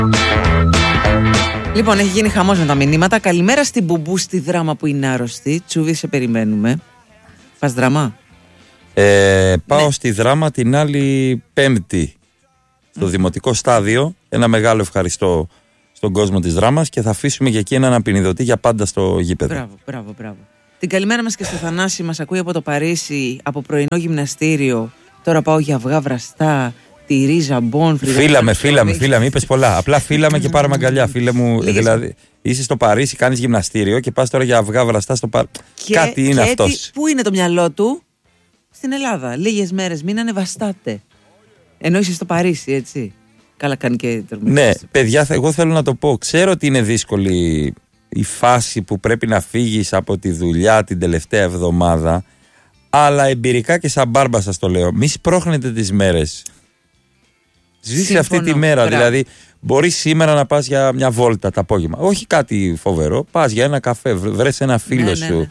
Λοιπόν, έχει γίνει χαμός με τα μηνύματα. Καλημέρα στην Μπουμπού στη Δράμα που είναι άρρωστη. Τσούβι, σε περιμένουμε. Πας Δράμα? Πάω στη Δράμα την άλλη Πέμπτη στο Δημοτικό Στάδιο. Ένα μεγάλο ευχαριστώ στον κόσμο της Δράμας και θα αφήσουμε για εκεί έναν απεινιδωτή για πάντα στο γήπεδο. Μπράβο. Την καλημέρα μας και στο Θανάση, μας ακούει από το Παρίσι, από πρωινό γυμναστήριο. Τώρα πάω για αυγά βραστά, τυρί, ζαμπόν, Φίλαμε, είπες πολλά. Απλά φίλαμε και πάραμε αγκαλιά. Φίλε μου, δηλαδή, είσαι στο Παρίσι, κάνεις γυμναστήριο και πας τώρα για αυγά βραστά στο Παρίσι. Κάτι είναι αυτός. Πού είναι το μυαλό του? Στην Ελλάδα. Λίγες μέρες μείνανε, βαστάτε. Ενώ είσαι στο Παρίσι, έτσι. Καλά κάνει και τερμινές. Ναι, παιδιά, εγώ θέλω να το πω. Ξέρω ότι είναι δύσκολη η φάση που πρέπει να φύγεις από τη δουλειά την τελευταία εβδομάδα, αλλά εμπειρικά και σαν μπάρμπα σας το λέω, μη σπρώχνετε τις μέρες. Ζήσε αυτή τη μέρα. Δηλαδή, μπορείς σήμερα να πας για μια βόλτα το απόγευμα. Όχι κάτι φοβερό. Πας για ένα καφέ, βρες ένα φίλο σου.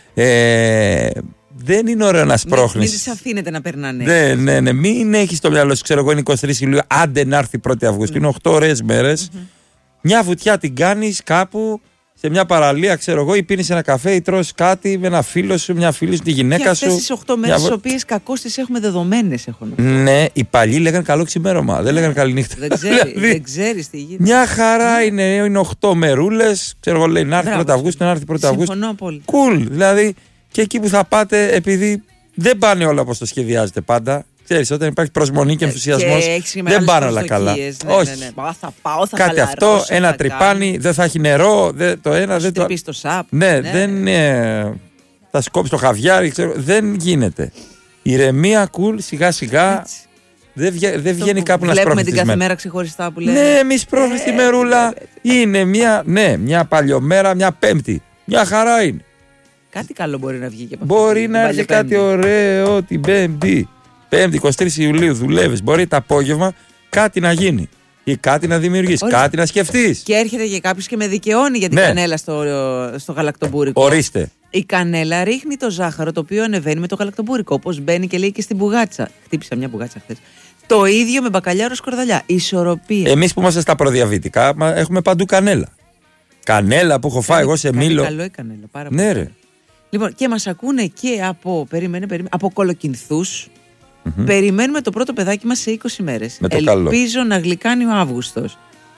Δεν είναι ωραίο να σπρώχνεις. Μην τις αφήνετε να περνάνε. Ναι. Μην έχεις το μυαλό σου, ξέρω εγώ, είναι 23 Ιουλίου, άντε να έρθει 1η Αυγούστου. Είναι 8 ωραίες μέρες. Μια βουτιά την κάνεις κάπου, σε μια παραλία, ξέρω εγώ, ή πίνεις ένα καφέ, ή τρως κάτι με ένα φίλο σου, μια φίλη σου, τη γυναίκα σου. Και αυτές τις 8 μέρες, τις οποίες κακώς τις έχουμε δεδομένες, Ναι, οι παλιοί λέγανε καλό ξημέρωμα, δεν λέγανε καλή νύχτα. Δεν ξέρεις τι γίνεται. Μια χαρά είναι 8 μερούλες, ξέρω εγώ, λέει να έρθει 1η Αυγούστου, να έρθει 1η Αυγούστου. Συμφωνώ πολύ. Cool, δηλαδή. Και εκεί που θα πάτε, επειδή δεν πάνε όλα όπως το σχεδιάζετε πάντα. Ξέρεις, όταν υπάρχει προσμονή και ενθουσιασμός, δεν πάνε όλα καλά. Όχι. Θα πάω, θα κάτι αυτό, ένα τρυπάνι, δεν θα έχει νερό. Το ένα, δεν το. Στο σαπ. Ναι, δεν. Θα σκόψει το χαβιάρι, ξέρω. Δεν γίνεται. Ηρεμία, cool, σιγά σιγά. Δεν βγαίνει κάπου να σπρώχνει. Βλέπουμε την κάθε μέρα ξεχωριστά που λέμε. Ναι, μη σπρώχνει τη μερούλα. Είναι μια παλιομέρα, μια Πέμπτη. Μια χαρά είναι. Κάτι καλό μπορεί να βγει και από αυτό. Μπορεί να έρθει κάτι ωραίο την Πέμπτη. 23 Ιουλίου δουλεύεις. Μπορεί το απόγευμα κάτι να γίνει. Ή κάτι να δημιουργήσεις. Κάτι να σκεφτείς. Και έρχεται και κάποιος και με δικαιώνει για την κανέλα στο γαλακτομπούρικο. Ορίστε. Η κανέλα ρίχνει το ζάχαρο το οποίο ανεβαίνει με το γαλακτομπούρικο. Όπως μπαίνει και λέει και στην μπουγάτσα. Χτύπησα μια μπουγάτσα χθες. Το ίδιο με μπακαλιάρο σκορδαλιά. Ισορροπία. Εμείς που είμαστε στα προδιαβητικά έχουμε παντού κανέλα. Κανέλα που έχω φάει εγώ σε Μήλο. Καλό η κανέλα. Πάρα πολύ. Ναι, ρε. Λοιπόν, και μας ακούνε και από, από Κολοκυνθούς. Περιμένουμε το πρώτο παιδάκι μας σε 20 μέρες. Ελπίζω να γλυκάνει ο Αύγουστος.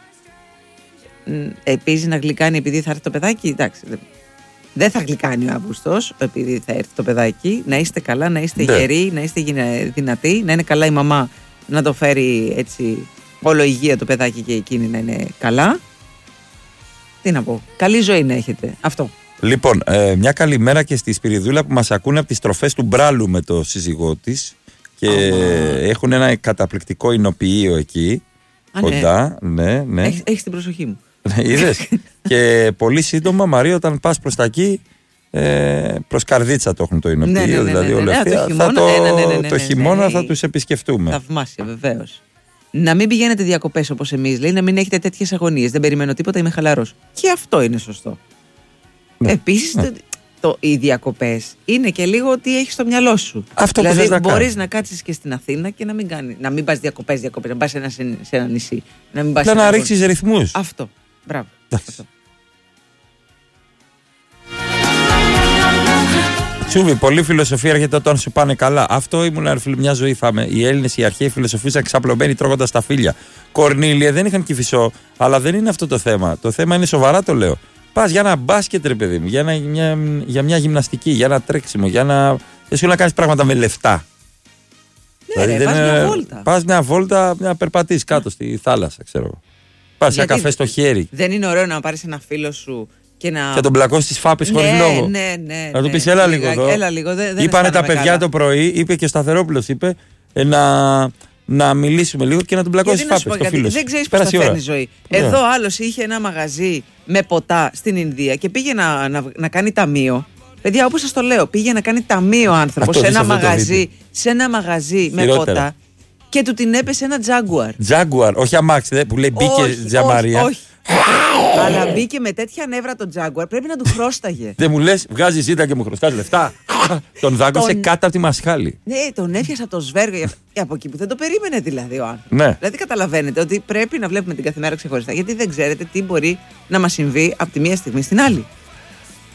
Ελπίζει να γλυκάνει επειδή θα έρθει το παιδάκι. Εντάξει, δεν θα γλυκάνει ο Αύγουστος επειδή θα έρθει το παιδάκι. Να είστε καλά, να είστε γεροί, να είστε δυνατοί, να είναι καλά η μαμά, να το φέρει έτσι όλο υγεία το παιδάκι και εκείνη να είναι καλά. Τι να πω, καλή ζωή να έχετε. Αυτό. Λοιπόν, μια καλημέρα και στη Σπυριδούλα που μας ακούνε από τις τροφές του Μπράλου με το σύζυγό της και έχουν ένα καταπληκτικό εινοποιείο εκεί κοντά. Ναι. Έχεις την προσοχή μου. Είδες. Και πολύ σύντομα, Μαρία, όταν πας προς τα εκεί, προς Καρδίτσα το έχουν το εινοποιείο. Δηλαδή όλα αυτά. Το χειμώνα θα τους επισκεφτούμε. Θαυμάσια, βεβαίως. Να μην πηγαίνετε διακοπές όπως εμείς, λέει, να μην έχετε τέτοιες αγωνίες. Δεν περιμένω τίποτα, είμαι χαλαρός. Και αυτό είναι σωστό. Επίσης, οι διακοπές είναι και λίγο ότι έχεις στο μυαλό σου. Αυτό δηλαδή, μπορείς να κάτσεις και στην Αθήνα και να μην πας διακοπές, να πας σε ένα νησί. Να ρίξεις ρυθμούς. Αυτό. Μπράβο. Τσούβι, πολλή φιλοσοφία έρχεται όταν σου πάνε καλά. Αυτό ήμουν μια ζωή. Οι Έλληνες, οι αρχαίοι φιλοσοφήσαν ξαπλωμένοι τρώγοντας τα φύλλα. Κορνήλια δεν είχαν Κηφισό, αλλά δεν είναι αυτό το θέμα. Το θέμα είναι σοβαρά, το λέω. Πας για ένα μπάσκετ, ρε παιδί μου, για μια γυμναστική, για ένα τρέξιμο, δεν σου να κάνεις πράγματα με λεφτά. Ναι, δηλαδή, πας μια βόλτα. Πας μια βόλτα, να περπατήσεις κάτω στη θάλασσα, ξέρω εγώ. Πας ένα καφέ στο χέρι. Δεν είναι ωραίο να πάρεις ένα φίλο σου και τον πλακώσεις τις φάπες χωρίς λόγο. Ναι. Να του πεις έλα λίγο εδώ. Είπανε τα παιδιά καλά. Το πρωί, είπε και ο Σταθερόπουλος, είπε να μιλήσουμε λίγο και να τον πλακώσει φάπες στο φίλο. Δεν ξέρεις πώς θα φέρνει ζωή. Εδώ άλλος είχε ένα μαγαζί με ποτά στην Ινδία και πήγε να κάνει ταμείο. Παιδιά, όπως σας το λέω, πήγε να κάνει ταμείο άνθρωπος σε ένα μαγαζί με ποτά και του την έπεσε ένα Jaguar. Jaguar, όχι αμάξι, που λέει μπήκε Τζαμαρία. Όχι. Αλλά μπήκε με τέτοια νεύρα το Jaguar, πρέπει να του χρώσταγε. Δεν μου λες, βγάζει ζήτα και μου χρωστάς λεφτά. Τον δάγκωσε κάτω από τη μασχάλη. Ναι, τον έφιασα το σβέργο από εκεί που δεν το περίμενε δηλαδή ο άνθρωπος. Ναι. Δηλαδή καταλαβαίνετε ότι πρέπει να βλέπουμε την κάθε μέρα ξεχωριστά, γιατί δεν ξέρετε τι μπορεί να μας συμβεί από τη μία στιγμή στην άλλη.